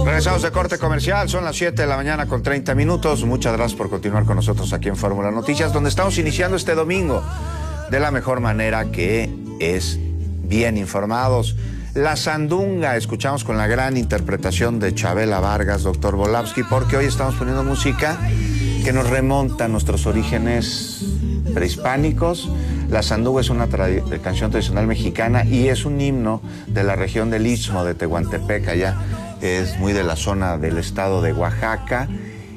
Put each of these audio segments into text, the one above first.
Regresamos de corte comercial, son las 7 de la mañana con 30 minutos. Muchas gracias por continuar con nosotros aquí en Fórmula Noticias, donde estamos iniciando este domingo de la mejor manera, que es bien informados. La Sandunga, escuchamos con la gran interpretación de Chabela Vargas, doctor Volavsky, porque hoy estamos poniendo música que nos remonta a nuestros orígenes prehispánicos. La Sandunga es una canción tradicional mexicana y es un himno de la región del Istmo de Tehuantepec, allá. Es muy de la zona del estado de Oaxaca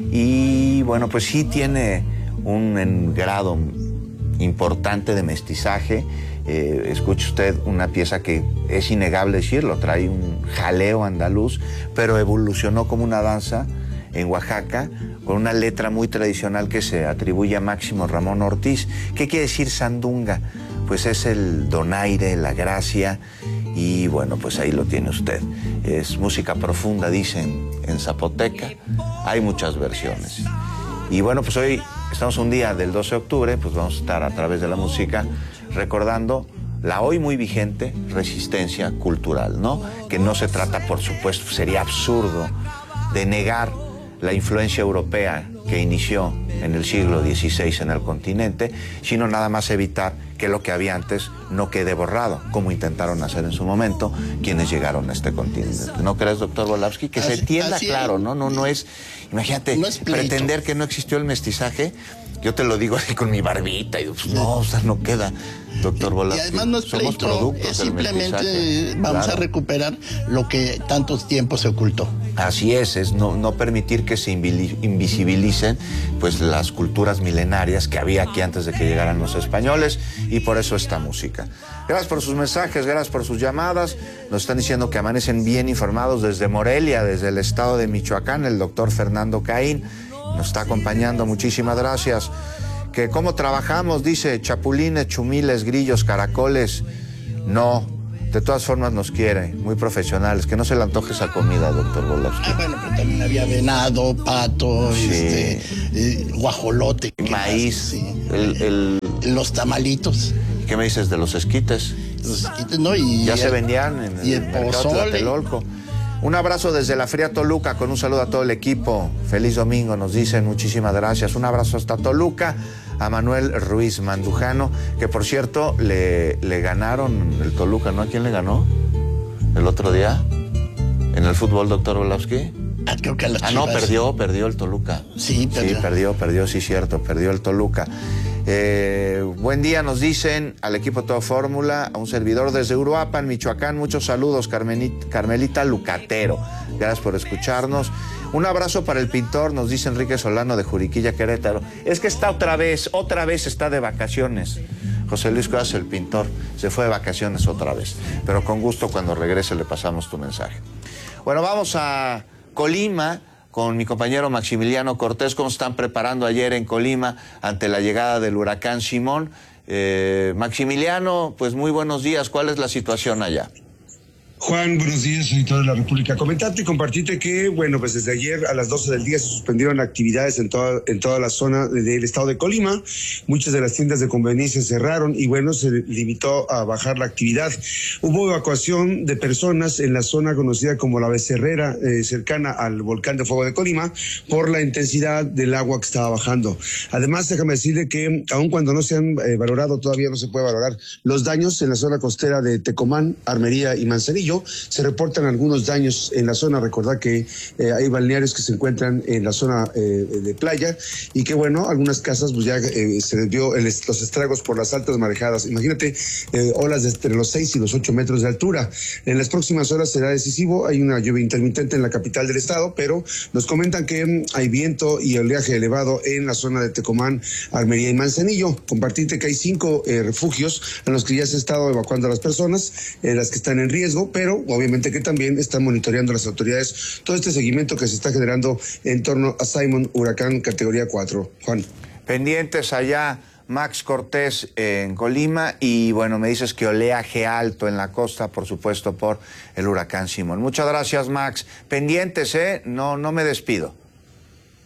y bueno, pues sí tiene un grado importante de mestizaje. Escuche usted una pieza que es innegable decirlo, trae un jaleo andaluz, pero evolucionó como una danza en Oaxaca con una letra muy tradicional que se atribuye a Máximo Ramón Ortiz. ¿Qué quiere decir Sandunga? Pues es el donaire, la gracia, y bueno, pues ahí lo tiene usted. Es música profunda, dicen en zapoteca. Hay muchas versiones. Y bueno, pues hoy estamos un día del 12 de octubre, pues vamos a estar a través de la música recordando la hoy muy vigente resistencia cultural, ¿no? Que no se trata, por supuesto, sería absurdo de negar la influencia europea que inició en el siglo XVI en el continente, sino nada más evitar que lo que había antes no quede borrado, como intentaron hacer en su momento quienes llegaron a este continente. ¿No crees, doctor Volavsky? Que se entienda claro, ¿no? No es, imagínate, no es pretender que no existió el mestizaje. Yo te lo digo así con mi barbita y pues no, o sea, no queda, doctor Volavsky. Y además no es pleito, es simplemente vamos a recuperar lo que tantos tiempos se ocultó. Así es no permitir que se invisibilicen pues las culturas milenarias que había aquí antes de que llegaran los españoles, y por eso esta música. Gracias por sus mensajes, gracias por sus llamadas. Nos están diciendo que amanecen bien informados desde Morelia, desde el estado de Michoacán, el doctor Fernando Caín nos está acompañando, muchísimas gracias. Que cómo trabajamos, dice, chapulines, chumiles, grillos, caracoles. No, de todas formas nos quiere, muy profesionales. Que no se le antoje esa comida, doctor Volavsky. Bueno, pero también había venado, pato, sí. Guajolote. Maíz, sí. Los tamalitos. ¿Qué me dices de los esquites? Los esquites, ¿no? Y ya se vendían en el mercado Tlatelolco. Un abrazo desde la fría Toluca, con un saludo a todo el equipo. Feliz domingo, nos dicen, muchísimas gracias. Un abrazo hasta Toluca, a Manuel Ruiz Mandujano, que por cierto le ganaron el Toluca, ¿no? ¿A quién le ganó el otro día en el fútbol, doctor Volavsky? Creo que a las Chivas. No, perdió el Toluca. Sí, perdió. Sí, perdió, sí, cierto, perdió el Toluca. Buen día, nos dicen al equipo Todo Fórmula, a un servidor desde Uruapan, Michoacán. Muchos saludos, Carmelita Lucatero. Gracias por escucharnos. Un abrazo para el pintor, nos dice Enrique Solano de Juriquilla, Querétaro. Es que está otra vez está de vacaciones. José Luis Cuevas, el pintor, se fue de vacaciones otra vez. Pero con gusto, cuando regrese le pasamos tu mensaje. Bueno, vamos a Colima con mi compañero Maximiliano Cortés. ¿Cómo están preparando ayer en Colima ante la llegada del huracán Simón? Maximiliano, pues muy buenos días. ¿Cuál es la situación allá? Juan, buenos días, soy todo de la República. Comentarte y compartirte que, bueno, pues desde ayer a las 12 del día se suspendieron actividades en toda la zona del estado de Colima. Muchas de las tiendas de conveniencia cerraron y, bueno, se limitó a bajar la actividad. Hubo evacuación de personas en la zona conocida como la Becerrera, cercana al volcán de fuego de Colima, por la intensidad del agua que estaba bajando. Además, déjame decirle que, aun cuando no se han valorado, todavía no se puede valorar los daños en la zona costera de Tecomán, Armería y Manzanillo. Se reportan algunos daños en la zona. Recordar que hay balnearios que se encuentran en la zona de playa y que, bueno, algunas casas pues ya se les vio los estragos por las altas marejadas. Imagínate, olas de entre los 6 y los 8 metros de altura. En las próximas horas será decisivo. Hay una lluvia intermitente en la capital del estado, pero nos comentan que hay viento y oleaje elevado en la zona de Tecomán, Armería y Manzanillo. Compartirte que hay 5 refugios en los que ya se ha estado evacuando a las personas, las que están en riesgo, pero obviamente que también están monitoreando las autoridades todo este seguimiento que se está generando en torno a Simón, huracán categoría 4. Juan. Pendientes allá, Max Cortés en Colima, y bueno, me dices que oleaje alto en la costa, por supuesto, por el huracán Simón. Muchas gracias, Max. Pendientes, no me despido.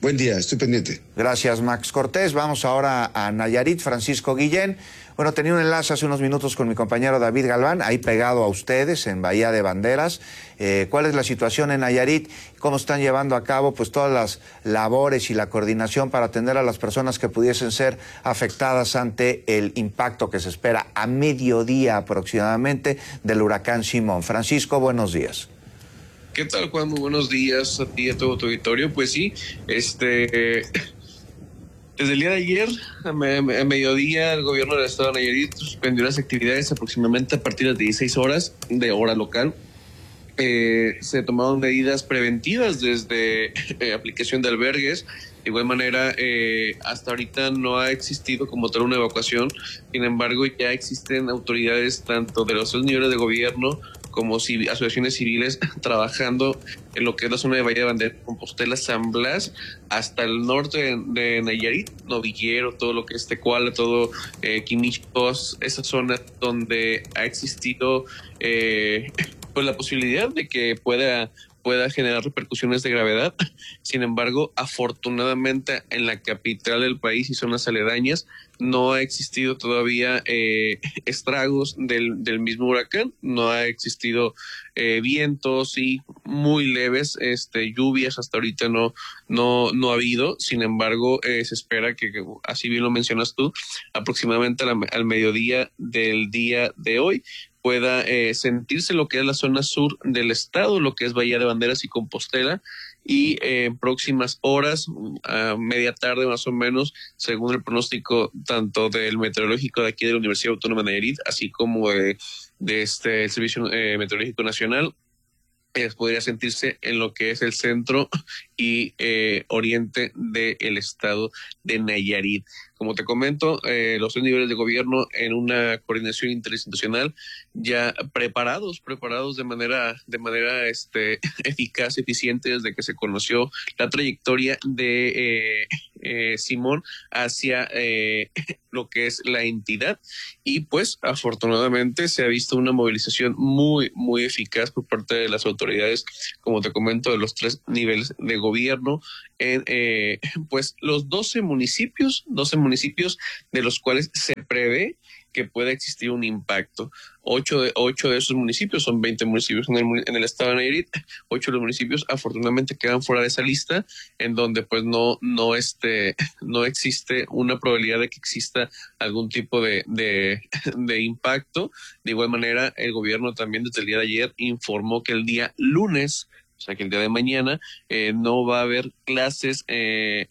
Buen día, estoy pendiente. Gracias, Max Cortés. Vamos ahora a Nayarit, Francisco Guillén. Bueno, tenía un enlace hace unos minutos con mi compañero David Galván, ahí pegado a ustedes en Bahía de Banderas. ¿Cuál es la situación en Nayarit? ¿Cómo están llevando a cabo pues todas las labores y la coordinación para atender a las personas que pudiesen ser afectadas ante el impacto que se espera a mediodía aproximadamente del huracán Simón? Francisco, buenos días. ¿Qué tal, Juan? Muy buenos días a ti y a todo tu auditorio. Pues sí, desde el día de ayer, a mediodía, el gobierno del estado de Nayarit suspendió las actividades aproximadamente a partir de las 16 horas de hora local. Se tomaron medidas preventivas desde aplicación de albergues. De igual manera, hasta ahorita no ha existido como tal una evacuación. Sin embargo, ya existen autoridades tanto de los dos niveles de gobierno como asociaciones civiles trabajando en lo que es la zona de Bahía de Banderas, Compostela, San Blas, hasta el norte de Nayarit, Novillero, todo lo que es Tecuala, todo Quimich, todas esas zonas donde ha existido pues la posibilidad de que pueda generar repercusiones de gravedad. Sin embargo, afortunadamente en la capital del país y zonas aledañas no ha existido todavía estragos del mismo huracán, no ha existido vientos y muy leves lluvias, hasta ahorita no ha habido. Sin embargo, se espera que, así bien lo mencionas tú, aproximadamente al mediodía del día de hoy pueda sentirse lo que es la zona sur del estado, lo que es Bahía de Banderas y Compostela, y en próximas horas, a media tarde más o menos, según el pronóstico tanto del meteorológico de aquí de la Universidad Autónoma de Nayarit, así como de el Servicio Meteorológico Nacional, podría sentirse en lo que es el centro y oriente del estado de Nayarit. Como te comento, los tres niveles de gobierno en una coordinación interinstitucional ya preparados de manera eficaz, eficiente, desde que se conoció la trayectoria de Simón hacia lo que es la entidad, y pues afortunadamente se ha visto una movilización muy, muy eficaz por parte de las autoridades, como te comento, de los tres niveles de gobierno en pues los 12 municipios de los cuales se prevé que pueda existir un impacto. 8 de esos municipios, son 20 municipios en el estado de Nayarit, 8 de los municipios afortunadamente quedan fuera de esa lista, en donde pues no existe una probabilidad de que exista algún tipo de impacto. De igual manera, el gobierno también desde el día de ayer informó que el día lunes, o sea que el día de mañana, no va a haber clases en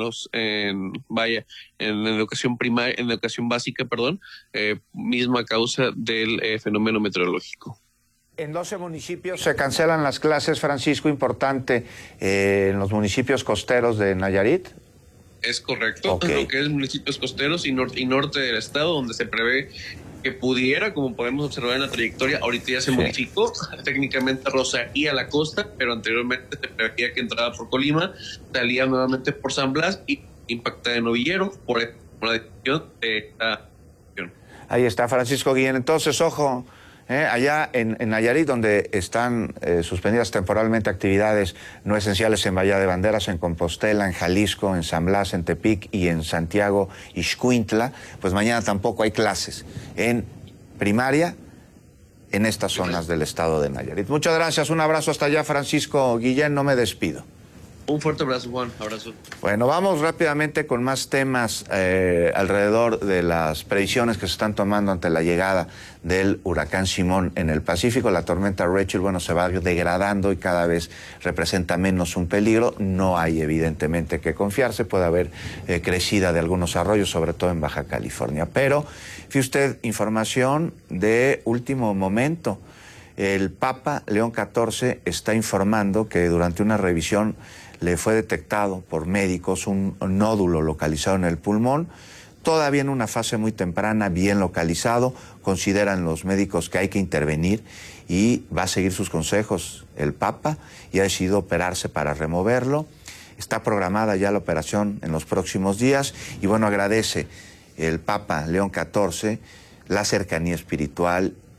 educación primaria, en educación básica, misma causa del fenómeno meteorológico. En 12 municipios se cancelan las clases, Francisco, importante, en los municipios costeros de Nayarit. Es correcto, Okay. Lo que es municipios costeros y norte del estado, donde se prevé que pudiera, como podemos observar en la trayectoria, ahorita ya se modificó, técnicamente rozaría la costa, pero anteriormente se preveía que entraba por Colima, salía nuevamente por San Blas y impacta en Novillero por la decisión de esta. Ahí está Francisco Guillén. Entonces, ojo, allá en Nayarit, donde están suspendidas temporalmente actividades no esenciales en Bahía de Banderas, en Compostela, en Jalisco, en San Blas, en Tepic y en Santiago Ixcuintla, pues mañana tampoco hay clases en primaria en estas zonas del estado de Nayarit. Muchas gracias, un abrazo hasta allá, Francisco Guillén, no me despido. Un fuerte abrazo, Juan. Abrazo. Bueno, vamos rápidamente con más temas alrededor de las previsiones que se están tomando ante la llegada del huracán Simón en el Pacífico. La tormenta Rachel, bueno, se va degradando y cada vez representa menos un peligro. No hay evidentemente que confiarse. Puede haber crecida de algunos arroyos, sobre todo en Baja California. Pero, fíjese usted, información de último momento. El Papa León XIV está informando que durante una revisión le fue detectado por médicos un nódulo localizado en el pulmón, todavía en una fase muy temprana, bien localizado. Consideran los médicos que hay que intervenir y va a seguir sus consejos el Papa y ha decidido operarse para removerlo. Está programada ya la operación en los próximos días y bueno, agradece el Papa León XIV la cercanía espiritual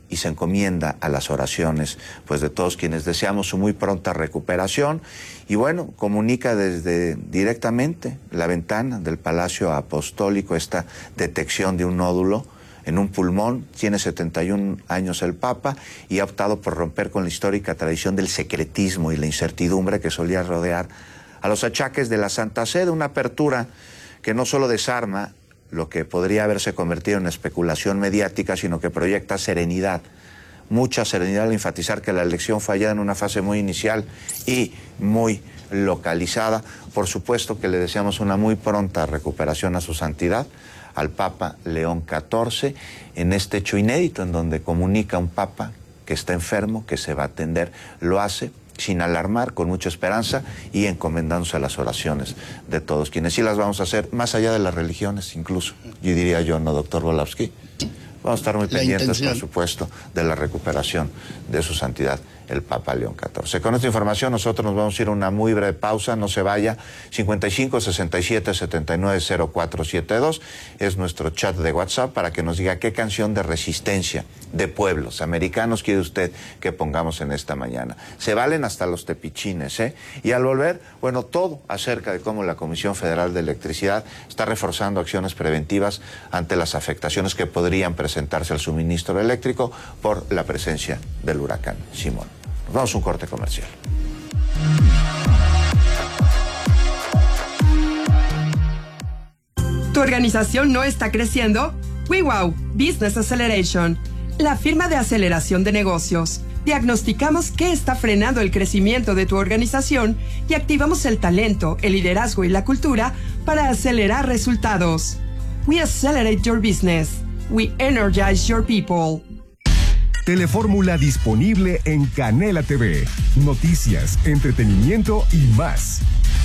y se encomienda a las oraciones pues de todos quienes deseamos su muy pronta recuperación. Y bueno, comunica desde directamente la ventana del Palacio Apostólico esta detección de un nódulo en un pulmón. Tiene 71 años el Papa y ha optado por romper con la histórica tradición del secretismo y la incertidumbre que solía rodear a los achaques de la Santa Sede, una apertura que no solo desarma lo que podría haberse convertido en especulación mediática, sino que proyecta serenidad, mucha serenidad al enfatizar que la elección fallada en una fase muy inicial y muy localizada. Por supuesto que le deseamos una muy pronta recuperación a su santidad, al Papa León XIV, en este hecho inédito en donde comunica a un Papa que está enfermo, que se va a atender, lo hace sin alarmar, con mucha esperanza y encomendándose a las oraciones de todos, quienes sí las vamos a hacer, más allá de las religiones incluso, yo diría yo, ¿no, doctor Volavsky? Vamos a estar muy pendientes, por supuesto, de la recuperación de su santidad, el Papa León XIV. Con esta información nosotros nos vamos a ir a una muy breve pausa, no se vaya. 55 67 79 0472 es nuestro chat de WhatsApp para que nos diga qué canción de resistencia de pueblos americanos quiere usted que pongamos en esta mañana. Se valen hasta los tepichines, ¿eh? Y al volver, bueno, todo acerca de cómo la Comisión Federal de Electricidad está reforzando acciones preventivas ante las afectaciones que podrían presentarse al suministro eléctrico por la presencia del huracán Simón. Nos vamos a un corte comercial. ¿Tu organización no está creciendo? WeWow Business Acceleration, la firma de aceleración de negocios. Diagnosticamos qué está frenando el crecimiento de tu organización y activamos el talento, el liderazgo y la cultura para acelerar resultados. We accelerate your business. We energize your people. Telefórmula disponible en Canela TV. Noticias, entretenimiento y más.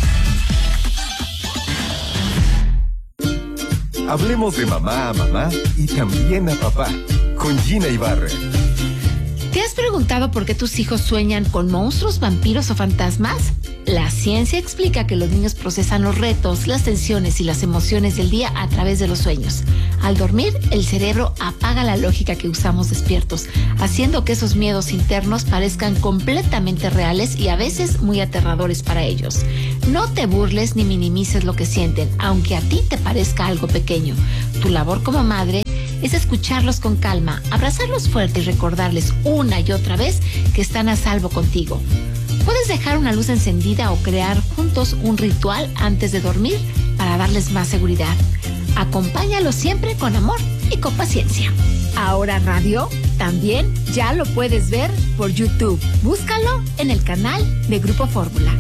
Hablemos de mamá a mamá y también a papá, con Gina Ibarra. ¿Te has preguntado por qué tus hijos sueñan con monstruos, vampiros o fantasmas? La ciencia explica que los niños procesan los retos, las tensiones y las emociones del día a través de los sueños. Al dormir, el cerebro apaga la lógica que usamos despiertos, haciendo que esos miedos internos parezcan completamente reales y a veces muy aterradores para ellos. No te burles ni minimices lo que sienten, aunque a ti te parezca algo pequeño. Tu labor como madre es escucharlos con calma, abrazarlos fuerte y recordarles una y otra vez que están a salvo contigo. Puedes dejar una luz encendida o crear juntos un ritual antes de dormir para darles más seguridad. Acompáñalos siempre con amor y con paciencia. Ahora Radio también ya lo puedes ver por YouTube. Búscalo en el canal de Grupo Fórmula.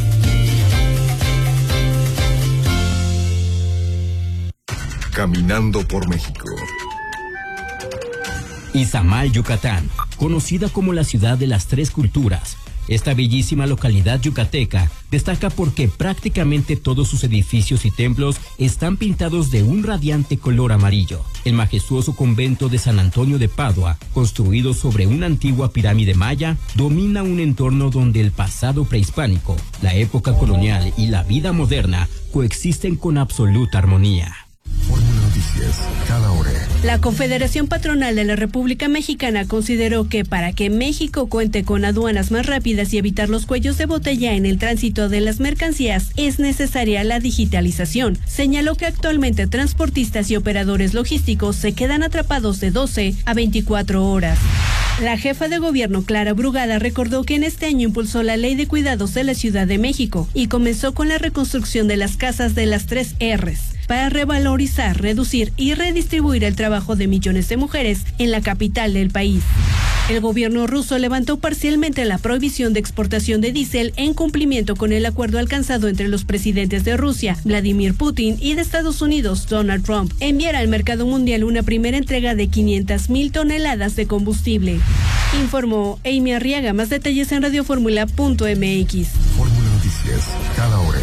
Caminando por México. Izamal, Yucatán, conocida como la ciudad de las tres culturas. Esta bellísima localidad yucateca destaca porque prácticamente todos sus edificios y templos están pintados de un radiante color amarillo. El majestuoso convento de San Antonio de Padua, construido sobre una antigua pirámide maya, domina un entorno donde el pasado prehispánico, la época colonial y la vida moderna coexisten con absoluta armonía. Fórmula Noticias, cada hora. La Confederación Patronal de la República Mexicana consideró que para que México cuente con aduanas más rápidas y evitar los cuellos de botella en el tránsito de las mercancías, es necesaria la digitalización. Señaló que actualmente transportistas y operadores logísticos se quedan atrapados de 12 a 24 horas. La jefa de gobierno, Clara Brugada, recordó que en este año impulsó la Ley de Cuidados de la Ciudad de México y comenzó con la reconstrucción de las casas de las 3 Rs para revalorizar, reducir y redistribuir el trabajo de millones de mujeres en la capital del país. El gobierno ruso levantó parcialmente la prohibición de exportación de diésel en cumplimiento con el acuerdo alcanzado entre los presidentes de Rusia, Vladimir Putin, y de Estados Unidos, Donald Trump. Enviará al mercado mundial una primera entrega de 500,000 toneladas de combustible. Informó Amy Arriaga. Más detalles en radioformula.mx. Fórmula Noticias, cada hora.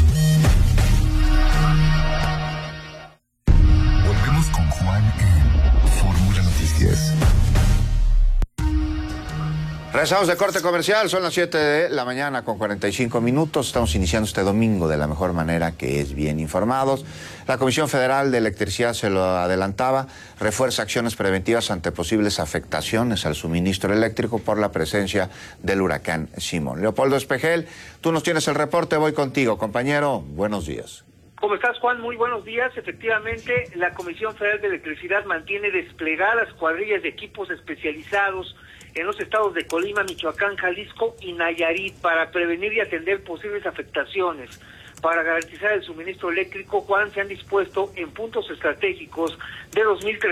Volvemos con Juan en Fórmula Noticias. Regresamos de corte comercial, son las 7 de la mañana con 45 minutos. Estamos iniciando este domingo de la mejor manera, que es bien informados. La Comisión Federal de Electricidad, se lo adelantaba, refuerza acciones preventivas ante posibles afectaciones al suministro eléctrico por la presencia del huracán Simón. Leopoldo Espejel, tú nos tienes el reporte, voy contigo. Compañero, buenos días. ¿Cómo estás, Juan? Muy buenos días. Efectivamente, la Comisión Federal de Electricidad mantiene desplegadas cuadrillas de equipos especializados en los estados de Colima, Michoacán, Jalisco y Nayarit para prevenir y atender posibles afectaciones. Para garantizar el suministro eléctrico, Juan, se han dispuesto en puntos estratégicos de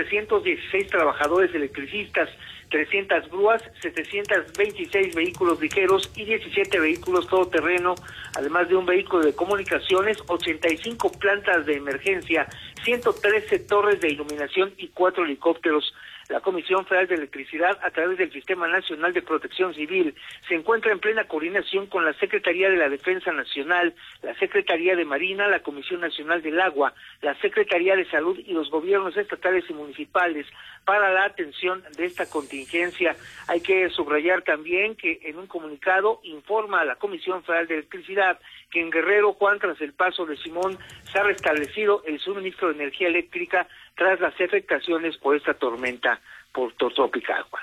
2.316 trabajadores electricistas, 300 grúas, 726 vehículos ligeros y 17 vehículos todoterreno, además de un vehículo de comunicaciones, 85 plantas de emergencia, 113 torres de iluminación y 4 helicópteros. La Comisión Federal de Electricidad, a través del Sistema Nacional de Protección Civil, se encuentra en plena coordinación con la Secretaría de la Defensa Nacional, la Secretaría de Marina, la Comisión Nacional del Agua, la Secretaría de Salud y los gobiernos estatales y municipales para la atención de esta contingencia. Hay que subrayar también que en un comunicado informa a la Comisión Federal de Electricidad que en Guerrero, Juan, tras el paso de Simón, se ha restablecido el suministro de energía eléctrica tras las afectaciones por esta tormenta tropical, Juan.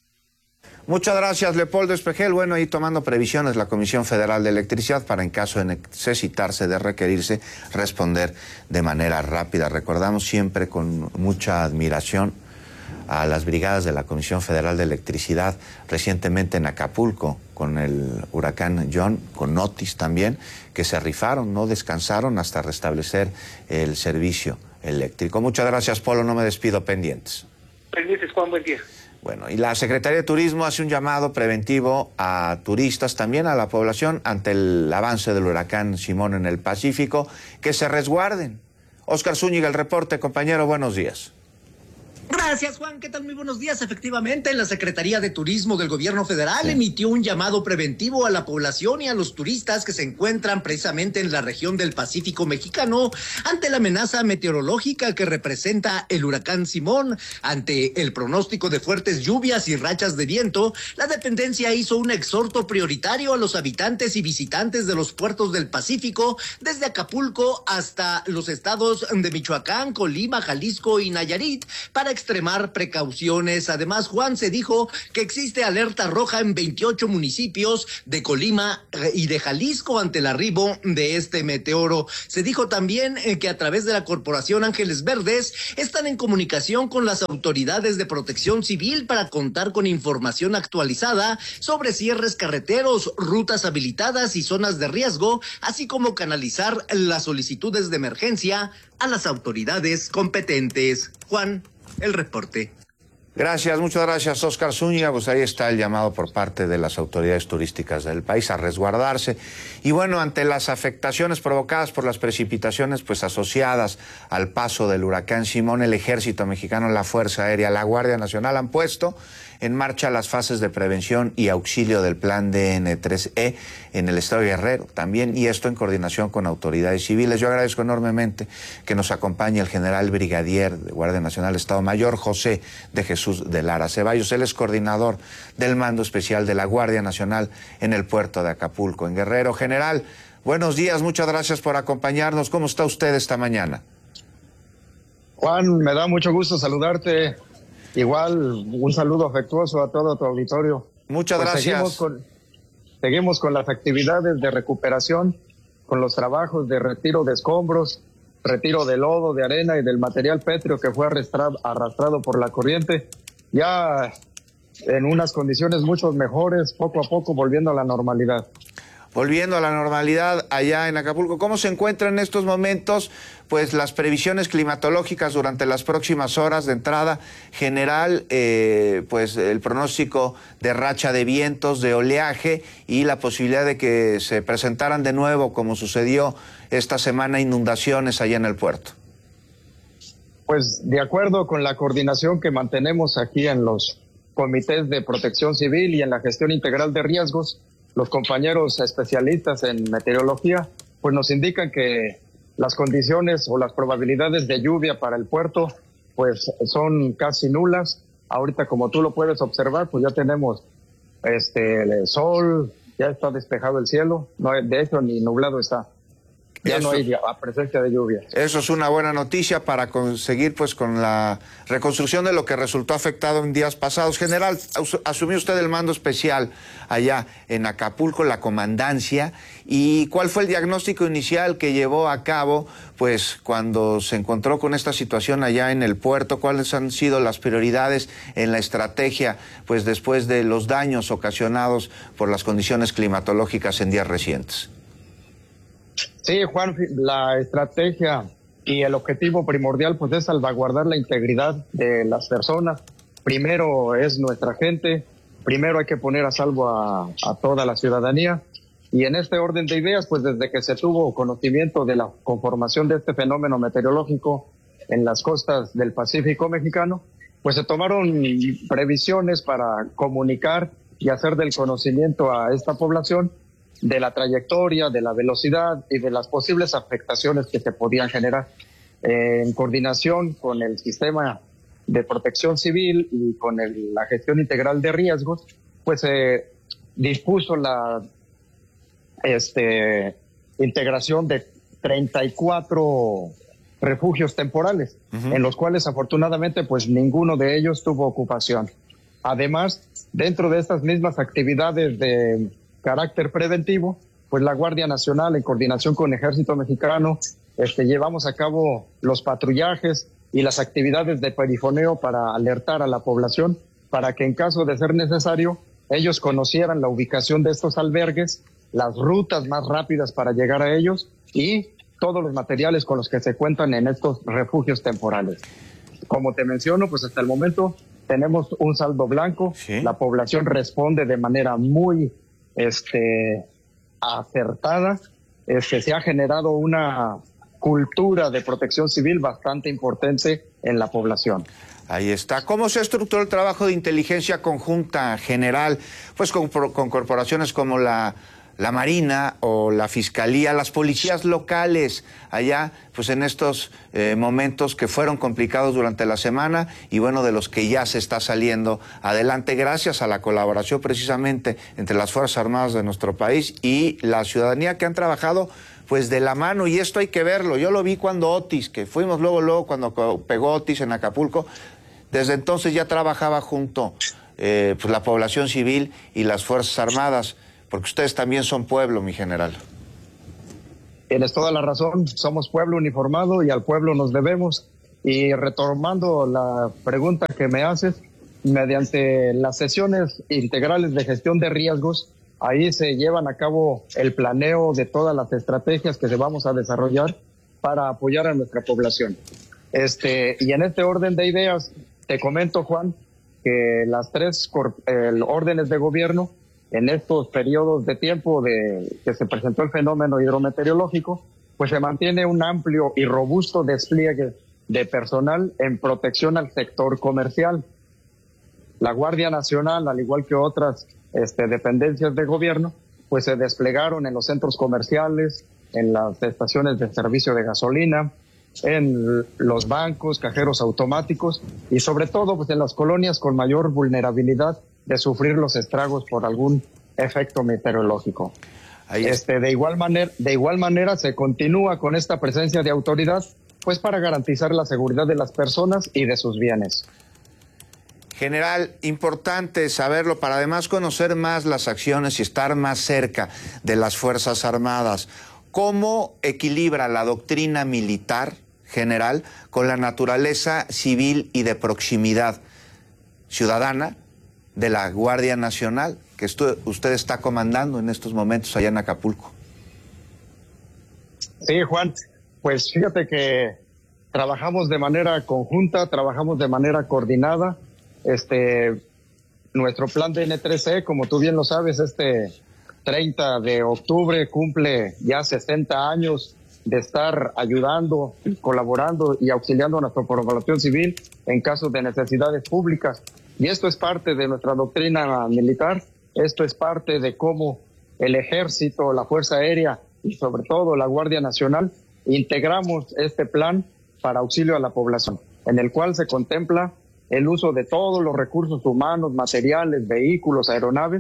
Muchas gracias, Leopoldo Espejel. Bueno, ahí tomando previsiones la Comisión Federal de Electricidad para, en caso de necesitarse, de requerirse, responder de manera rápida. Recordamos siempre con mucha admiración a las brigadas de la Comisión Federal de Electricidad, recientemente en Acapulco, con el huracán John, con Otis también, que se rifaron, no descansaron hasta restablecer el servicio eléctrico. Muchas gracias, Polo, no me despido, pendientes. Pendientes, Juan, buen día. Bueno, y la Secretaría de Turismo hace un llamado preventivo a turistas, también a la población, ante el avance del huracán Simón en el Pacífico, que se resguarden. Óscar Zúñiga, el reporte. Compañero, buenos días. Gracias, Juan. ¿Qué tal? Muy buenos días. Efectivamente, la Secretaría de Turismo del Gobierno Federal emitió un llamado preventivo a la población y a los turistas que se encuentran precisamente en la región del Pacífico mexicano ante la amenaza meteorológica que representa el huracán Simón. Ante el pronóstico de fuertes lluvias y rachas de viento, la dependencia hizo un exhorto prioritario a los habitantes y visitantes de los puertos del Pacífico, desde Acapulco hasta los estados de Michoacán, Colima, Jalisco y Nayarit, para extremar precauciones. Además, Juan, se dijo que existe alerta roja en 28 municipios de Colima y de Jalisco ante el arribo de este meteoro. Se dijo también que a través de la Corporación Ángeles Verdes están en comunicación con las autoridades de protección civil para contar con información actualizada sobre cierres carreteros, rutas habilitadas y zonas de riesgo, así como canalizar las solicitudes de emergencia a las autoridades competentes. Juan, el reporte. Gracias, muchas gracias, Óscar Zúñiga. Pues ahí está el llamado por parte de las autoridades turísticas del país a resguardarse. Y bueno, ante las afectaciones provocadas por las precipitaciones pues asociadas al paso del huracán Simón, el Ejército Mexicano, la Fuerza Aérea, la Guardia Nacional han puesto en marcha las fases de prevención y auxilio del plan DN3E en el estado de Guerrero también, y esto en coordinación con autoridades civiles. Yo agradezco enormemente que nos acompañe el general brigadier de Guardia Nacional Estado Mayor, José de Jesús de Lara Ceballos. Él es coordinador del Mando Especial de la Guardia Nacional en el puerto de Acapulco, en Guerrero. General, buenos días, muchas gracias por acompañarnos. ¿Cómo está usted esta mañana? Juan, me da mucho gusto saludarte. Igual, un saludo afectuoso a todo tu auditorio. Muchas gracias. Seguimos con las actividades de recuperación, con los trabajos de retiro de escombros, retiro de lodo, de arena y del material pétreo que fue arrastrado por la corriente. Ya en unas condiciones mucho mejores, poco a poco volviendo a la normalidad. Volviendo a la normalidad allá en Acapulco, ¿cómo se encuentran en estos momentos pues las previsiones climatológicas durante las próximas horas? De entrada general, pues el pronóstico de racha de vientos, de oleaje y la posibilidad de que se presentaran de nuevo, como sucedió esta semana, inundaciones allá en el puerto. Pues de acuerdo con la coordinación que mantenemos aquí en los comités de protección civil y en la gestión integral de riesgos, los compañeros especialistas en meteorología pues nos indican que las condiciones o las probabilidades de lluvia para el puerto pues son casi nulas. Ahorita, como tú lo puedes observar, pues ya tenemos el sol, ya está despejado el cielo, no, de hecho ni nublado está. Ya no hay presencia de lluvia. Eso es una buena noticia para conseguir pues con la reconstrucción de lo que resultó afectado en días pasados. General, asumió usted el mando especial allá en Acapulco, la comandancia, ¿y cuál fue el diagnóstico inicial que llevó a cabo pues cuando se encontró con esta situación allá en el puerto? ¿Cuáles han sido las prioridades en la estrategia pues después de los daños ocasionados por las condiciones climatológicas en días recientes? Sí, Juan, la estrategia y el objetivo primordial pues es salvaguardar la integridad de las personas. Primero es nuestra gente, primero hay que poner a salvo a toda la ciudadanía. Y en este orden de ideas, pues desde que se tuvo conocimiento de la conformación de este fenómeno meteorológico en las costas del Pacífico mexicano, pues se tomaron previsiones para comunicar y hacer del conocimiento a esta población de la trayectoria, de la velocidad y de las posibles afectaciones que se podían generar. En coordinación con el sistema de protección civil y con la gestión integral de riesgos, pues se dispuso la integración de 34 refugios temporales, en los cuales afortunadamente pues ninguno de ellos tuvo ocupación. Además, dentro de estas mismas actividades de carácter preventivo, pues la Guardia Nacional en coordinación con Ejército Mexicano llevamos a cabo los patrullajes y las actividades de perifoneo para alertar a la población para que en caso de ser necesario ellos conocieran la ubicación de estos albergues, las rutas más rápidas para llegar a ellos y todos los materiales con los que se cuentan en estos refugios temporales. Como te menciono, pues hasta el momento tenemos un saldo blanco. ¿Sí? La población responde de manera muy acertada. Se ha generado una cultura de protección civil bastante importante en la población. Ahí está. ¿Cómo se estructuró el trabajo de inteligencia conjunta general? Pues con corporaciones como la Marina o la Fiscalía, las policías locales allá, pues en estos momentos que fueron complicados durante la semana y bueno, de los que ya se está saliendo adelante gracias a la colaboración precisamente entre las Fuerzas Armadas de nuestro país y la ciudadanía que han trabajado pues de la mano, y esto hay que verlo. Yo lo vi cuando Otis, que fuimos luego cuando pegó Otis en Acapulco, desde entonces ya trabajaba junto pues la población civil y las Fuerzas Armadas. Porque ustedes también son pueblo, mi general. Tienes toda la razón, somos pueblo uniformado y al pueblo nos debemos. Y retomando la pregunta que me haces, mediante las sesiones integrales de gestión de riesgos, ahí se llevan a cabo el planeo de todas las estrategias que se vamos a desarrollar para apoyar a nuestra población. Y en este orden de ideas, te comento, Juan, que las tres órdenes de gobierno en estos periodos de tiempo que se presentó el fenómeno hidrometeorológico, pues se mantiene un amplio y robusto despliegue de personal en protección al sector comercial. La Guardia Nacional, al igual que otras dependencias de gobierno, pues se desplegaron en los centros comerciales, en las estaciones de servicio de gasolina, en los bancos, cajeros automáticos y sobre todo pues en las colonias con mayor vulnerabilidad de sufrir los estragos por algún efecto meteorológico. De igual manera se continúa con esta presencia de autoridad pues para garantizar la seguridad de las personas y de sus bienes. General, importante saberlo para además conocer más las acciones y estar más cerca de las Fuerzas Armadas. ¿Cómo equilibra la doctrina militar, general, con la naturaleza civil y de proximidad ciudadana de la Guardia Nacional que usted está comandando en estos momentos allá en Acapulco? Sí, Juan, pues fíjate que trabajamos de manera conjunta, trabajamos de manera coordinada. Nuestro plan de N3C, como tú bien lo sabes, 30 de octubre cumple ya 60 años de estar ayudando, colaborando y auxiliando a nuestra población civil en casos de necesidades públicas. Y esto es parte de nuestra doctrina militar, esto es parte de cómo el Ejército, la Fuerza Aérea y sobre todo la Guardia Nacional integramos este plan para auxilio a la población, en el cual se contempla el uso de todos los recursos humanos, materiales, vehículos, aeronaves,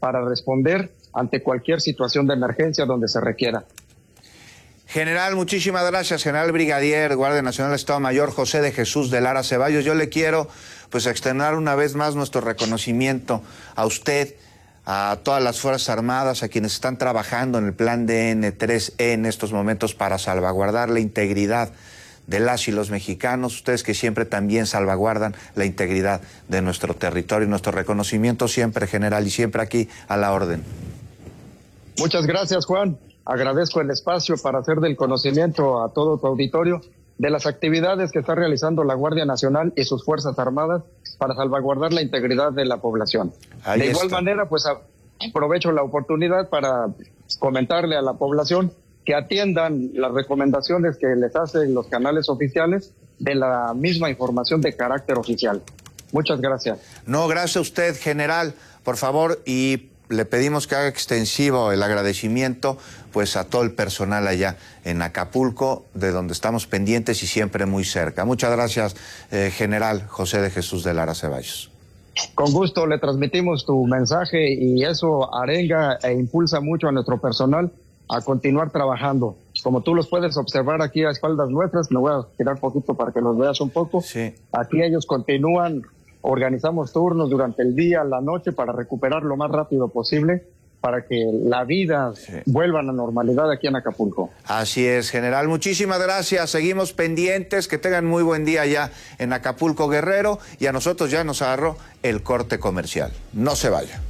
para responder ante cualquier situación de emergencia donde se requiera. General, muchísimas gracias. General Brigadier, Guardia Nacional Estado Mayor José de Jesús de Lara Ceballos. Yo le quiero pues extender una vez más nuestro reconocimiento a usted, a todas las Fuerzas Armadas, a quienes están trabajando en el plan DN3E en estos momentos para salvaguardar la integridad de las y los mexicanos, ustedes que siempre también salvaguardan la integridad de nuestro territorio. Nuestro reconocimiento siempre, general, y siempre aquí a la orden. Muchas gracias, Juan. Agradezco el espacio para hacer del conocimiento a todo tu auditorio de las actividades que está realizando la Guardia Nacional y sus Fuerzas Armadas para salvaguardar la integridad de la población. De igual manera, pues aprovecho la oportunidad para comentarle a la población que atiendan las recomendaciones que les hacen los canales oficiales de la misma información de carácter oficial. Muchas gracias. No, gracias a usted, general, por favor, y le pedimos que haga extensivo el agradecimiento pues a todo el personal allá en Acapulco, de donde estamos pendientes y siempre muy cerca. Muchas gracias, general José de Jesús de Lara Ceballos. Con gusto le transmitimos tu mensaje y eso arenga e impulsa mucho a nuestro personal a continuar trabajando. Como tú los puedes observar aquí a espaldas nuestras, me voy a girar poquito para que los veas un poco. Sí. Aquí ellos continúan, organizamos turnos durante el día, la noche, para recuperar lo más rápido posible, para que la vida vuelva a la normalidad aquí en Acapulco. Así es, general. Muchísimas gracias. Seguimos pendientes. Que tengan muy buen día allá en Acapulco, Guerrero. Y a nosotros ya nos agarró el corte comercial. No se vaya.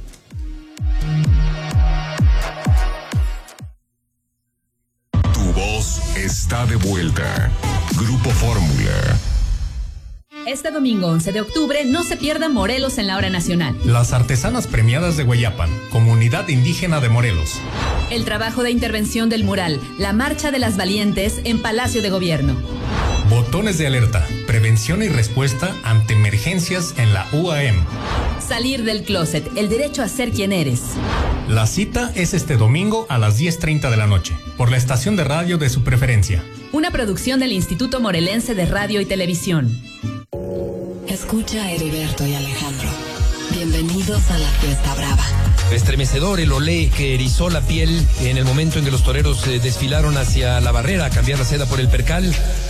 Tu voz está de vuelta. Grupo Fórmula. Este domingo 11 de octubre no se pierda Morelos en la Hora Nacional. Las artesanas premiadas de Hueyapan, comunidad indígena de Morelos. El trabajo de intervención del mural, la Marcha de las Valientes en Palacio de Gobierno. Botones de alerta, prevención y respuesta ante emergencias en la UAM. Salir del closet, el derecho a ser quien eres. La cita es este domingo a las 10:30 de la noche, por la estación de radio de su preferencia. Una producción del Instituto Morelense de Radio y Televisión. Escucha a Heriberto y Alejandro. Bienvenidos a la fiesta brava. Estremecedor el olé que erizó la piel en el momento en que los toreros desfilaron hacia la barrera a cambiar la seda por el percal.